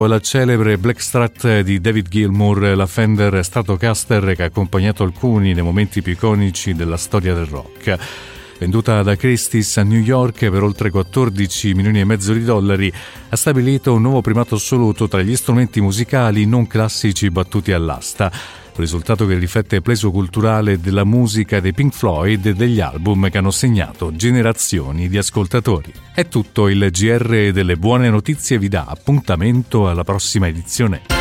La celebre Blackstrat di David Gilmour, la Fender Stratocaster che ha accompagnato alcuni dei momenti più iconici della storia del rock. Venduta da Christie's a New York per oltre 14 milioni e mezzo di dollari, ha stabilito un nuovo primato assoluto tra gli strumenti musicali non classici battuti all'asta, un risultato che riflette il peso culturale della musica dei Pink Floyd e degli album che hanno segnato generazioni di ascoltatori. È tutto, il GR delle buone notizie vi dà appuntamento alla prossima edizione.